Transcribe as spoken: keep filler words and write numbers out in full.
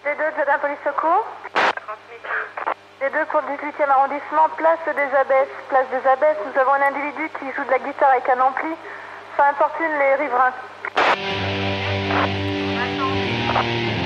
D deux, Jardin Police Secours. Transmettez. D deux pour le dix-huitième arrondissement, place des Abbesses. Place des Abbesses, nous avons un individu qui joue de la guitare avec un ampli. Ça importune les riverains. Attendez.